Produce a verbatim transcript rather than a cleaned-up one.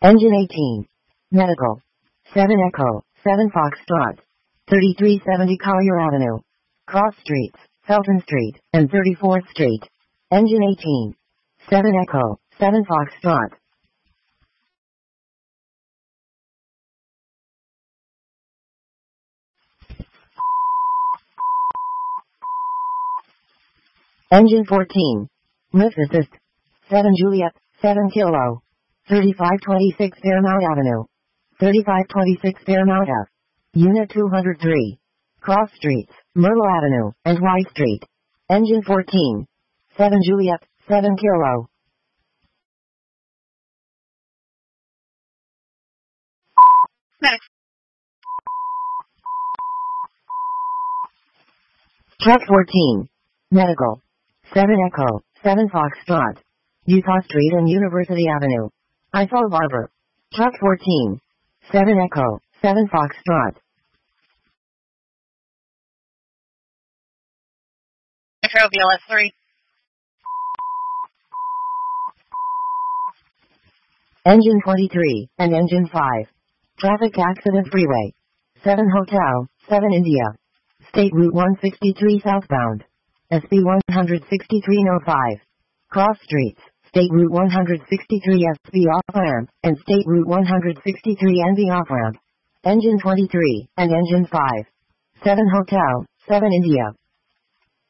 Engine eighteen. Medical. seven Echo, seven Foxtrot. thirty-three seventy Collier Avenue. Cross Streets, Felton Street, and thirty-fourth Street. Engine eighteen. seven Echo, seven Foxtrot. Engine fourteen. Lift assist. seven Juliet, seven Kilo. thirty-five twenty-six Fairmount Avenue. thirty-five twenty-six Fairmount F. Unit two hundred three. Cross Streets, Myrtle Avenue, and Y Street. Engine fourteen. seven Juliet, seven Kilo. Next. Truck fourteen. Medical. seven Echo, seven Foxtrot. Utah Street and University Avenue. Eiffel Barber. Truck fourteen. seven Echo, seven Foxtrot. Metro B L S three. Engine twenty-three, and Engine five. Traffic Accident Freeway. seven Hotel, seven India. State Route one sixty-three southbound. S B one sixty-three oh five. Cross Streets, State Route one sixty-three S B off-ramp, and State Route one sixty-three N B off-ramp. Engine twenty-three, and Engine five. seven Hotel, seven India.